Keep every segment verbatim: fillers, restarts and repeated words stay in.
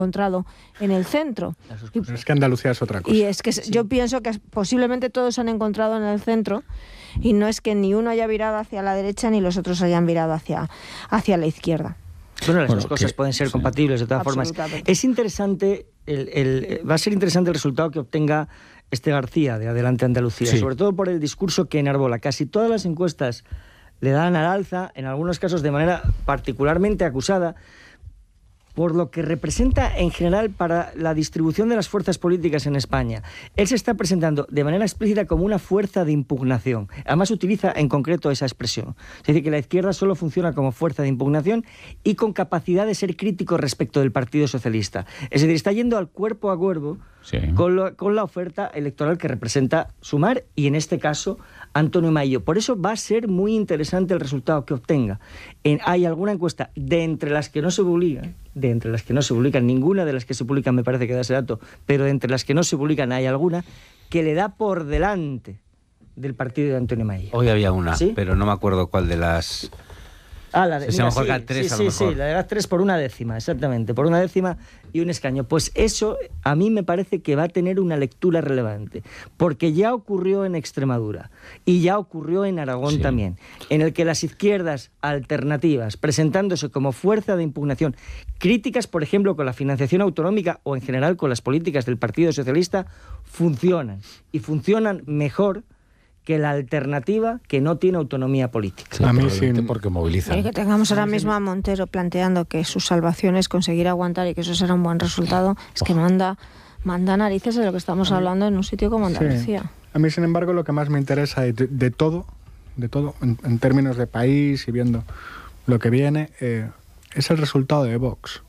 encontrado en el centro. Pero es que Andalucía es otra cosa. Y es que sí. yo pienso que posiblemente todos se han encontrado en el centro y no es que ni uno haya virado hacia la derecha ni los otros hayan virado hacia, hacia la izquierda. Bueno, las Bueno, dos cosas que, pueden ser sí. compatibles de todas formas. Es interesante, el, el, va a ser interesante el resultado que obtenga este García de Adelante Andalucía, Sí. sobre todo por el discurso que enarbola. Casi todas las encuestas le dan al alza, en algunos casos de manera particularmente acusada, por lo que representa en general para la distribución de las fuerzas políticas en España. Él se está presentando de manera explícita como una fuerza de impugnación. Además utiliza en concreto esa expresión. Es decir, que la izquierda solo funciona como fuerza de impugnación y con capacidad de ser crítico respecto del Partido Socialista. Es decir, está yendo al cuerpo a cuerpo Sí. con, lo, con la oferta electoral que representa Sumar y en este caso Antonio Maillo. Por eso va a ser muy interesante el resultado que obtenga. En, hay alguna encuesta de entre las que no se publican, de entre las que no se publican, ninguna de las que se publican me parece que da ese dato, pero de entre las que no se publican hay alguna que le da por delante del partido de Antonio Maillo. Hoy había una, ¿Sí? pero no me acuerdo cuál de las... Ah, la de, Se mira, llama sí, G A tres, sí, a sí, lo sí, mejor. la de G A tres por una décima, exactamente, por una décima y un escaño. Pues eso a mí me parece que va a tener una lectura relevante, porque ya ocurrió en Extremadura y ya ocurrió en Aragón Sí. también, en el que las izquierdas alternativas, presentándose como fuerza de impugnación, críticas, por ejemplo, con la financiación autonómica o en general con las políticas del Partido Socialista, funcionan y funcionan mejor que la alternativa que no tiene autonomía política. Sí, A mí probablemente sí. porque movilizan. Y que tengamos ahora mismo a Montero planteando que su salvación es conseguir aguantar y que eso será un buen resultado, es que manda, manda narices de lo que estamos hablando en un sitio como Andalucía. Sí. A mí, sin embargo, lo que más me interesa de, de todo, de todo en, en términos de país y viendo lo que viene, eh, es el resultado de Vox.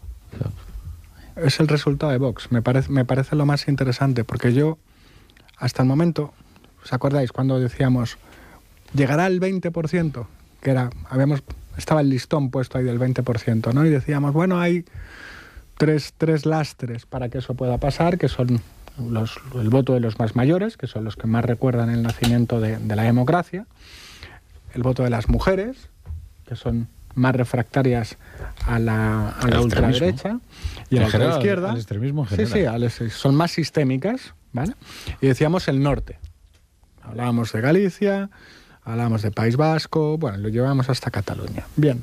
Es el resultado de Vox. Me parece, me parece lo más interesante, porque yo, hasta el momento, ¿os acordáis cuando decíamos llegará al veinte por ciento? Que era, habíamos, estaba el listón puesto ahí del veinte por ciento, ¿no? Y decíamos, bueno, hay tres, tres lastres para que eso pueda pasar, que son los, el voto de los más mayores, que son los que más recuerdan el nacimiento de, de la democracia, el voto de las mujeres, que son más refractarias a la, a la ultraderecha y a la general, ultraizquierda. al extremismo en Sí, general. sí, al- son más sistémicas, ¿vale? Y decíamos el norte. Hablábamos de Galicia, hablábamos de País Vasco, bueno, lo llevamos hasta Cataluña. Bien.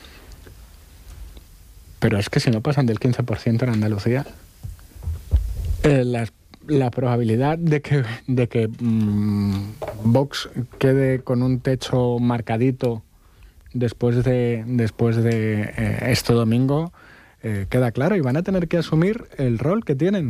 Pero es que si no pasan del quince por ciento en Andalucía, eh, la, la probabilidad de que, de que mmm, Vox quede con un techo marcadito después de, después de eh, este domingo eh, queda claro, y van a tener que asumir el rol que tienen,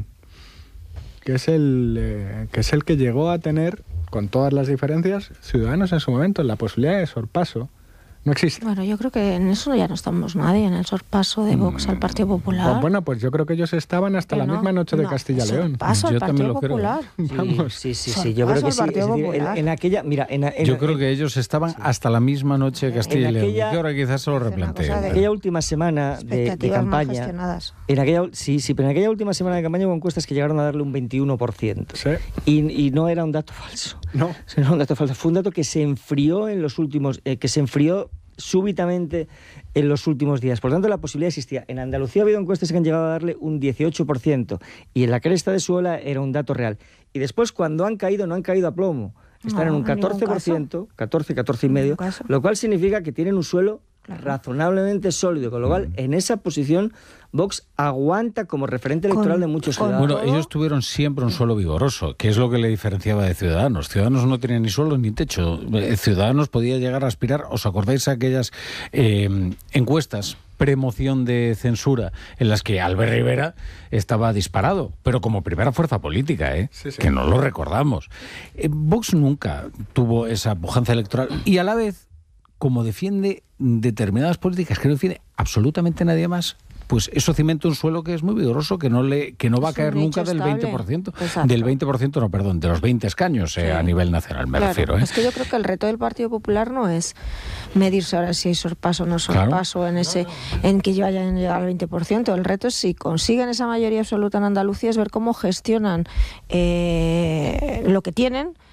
que es el, eh, que es el que llegó a tener, con todas las diferencias, Ciudadanos en su momento. La posibilidad de sorpaso no existe. Bueno, yo creo que en eso ya no estamos nadie, en el sorpaso de Vox al Partido Popular. Pues bueno, pues yo creo que ellos estaban hasta Que la no, misma noche de no, Castilla y León. sorpaso al Yo también Partido lo creo. Popular. Vamos. Sí, sí, sí, sí, yo creo que sí. Sorpaso al Es Partido decir, en, Popular. en aquella, mira, en, en- Yo creo que ellos estaban hasta la misma noche de Castilla y León. aquella- Y ahora quizás se lo Es una replanteen. cosa de- aquella última semana de, de Expectativas mal campaña, gestionadas. en aquella, sí, sí, pero en aquella última semana de campaña hubo encuestas que llegaron a darle un veintiuno por ciento. Sí. Y, y no era un dato falso. No. No era un dato falso. Fue un dato que se enfrió en los últimos, eh, que se enfrió súbitamente en los últimos días. Por tanto, la posibilidad existía. En Andalucía ha habido encuestas que han llegado a darle un dieciocho por ciento y en la cresta de su ola era un dato real. Y después, cuando han caído, no han caído a plomo. Están No, en un en ningún catorce por ciento, catorce, catorce y medio, ningún caso. lo cual significa que tienen un suelo Claro. razonablemente sólido, con lo cual, en esa posición, Vox aguanta como referente Con- electoral de muchos con- ciudadanos. Bueno, todo- ellos tuvieron siempre un suelo vigoroso, que es lo que le diferenciaba de Ciudadanos. Ciudadanos no tenía ni suelo ni techo. Eh, Ciudadanos podía llegar a aspirar, ¿os acordáis aquellas eh, encuestas premoción de censura en las que Albert Rivera estaba disparado, pero como primera fuerza política, ¿eh? Sí, sí. Que no lo recordamos. Eh, Vox nunca tuvo esa pujanza electoral y a la vez, como defiende determinadas políticas que no defiende absolutamente nadie más, pues eso cimenta un suelo que es muy vigoroso, que no le que no va a Es un caer nunca nicho del estable. veinte por ciento. Exacto. Del veinte por ciento, no, perdón, de los veinte escaños eh, Sí. a nivel nacional, me Claro, refiero. ¿eh? Es que yo creo que el reto del Partido Popular no es medirse ahora si hay sorpaso o no sorpaso en ese en que vayan a llegar al veinte por ciento. El reto es si consiguen esa mayoría absoluta en Andalucía, es ver cómo gestionan eh, lo que tienen